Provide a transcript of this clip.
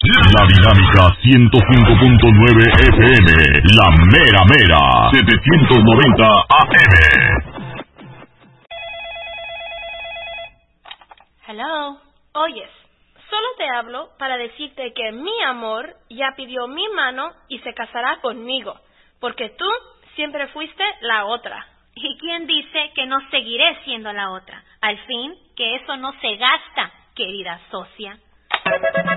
La Dinámica 105.9 FM, la mera mera, 790 AM. Hello. Oyes, solo te hablo para decirte que mi amor ya pidió mi mano y se casará conmigo, porque tú siempre fuiste la otra. ¿Y quién dice que no seguiré siendo la otra? Al fin, que eso no se gasta, querida socia.